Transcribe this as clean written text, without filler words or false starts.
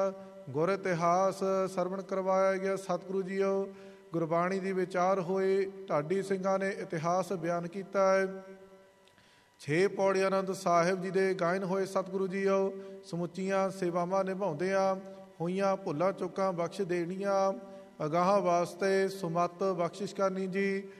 ਗੁਰ ਇਤਿਹਾਸ ਸਰਵਣ ਕਰਵਾਇਆ ਗਿਆ। ਸਤਿਗੁਰੂ ਜੀਓ ਗੁਰਬਾਣੀ ਦੀ ਵਿਚਾਰ ਹੋਏ। ਢਾਡੀ ਸਿੰਘਾਂ ਨੇ ਇਤਿਹਾਸ ਬਿਆਨ ਕੀਤਾ ਹੈ। 6 ਪੌੜੀ ਆਨੰਦ ਸਾਹਿਬ ਜੀ ਦੇ ਗਾਇਨ ਹੋਏ। ਸਤਿਗੁਰੂ ਜੀਓ ਸਮੁੱਚੀਆਂ ਸੇਵਾਵਾਂ ਨਿਭਾਉਂਦਿਆਂ ਹੋਈਆਂ ਭੁੱਲਾਂ ਚੁੱਕਾਂ ਬਖਸ਼ ਦੇਣੀਆਂ। ਅਗਾਹਾਂ ਵਾਸਤੇ ਸੁਮੱਤ ਬਖਸ਼ਿਸ਼ ਕਰਨੀ ਜੀ।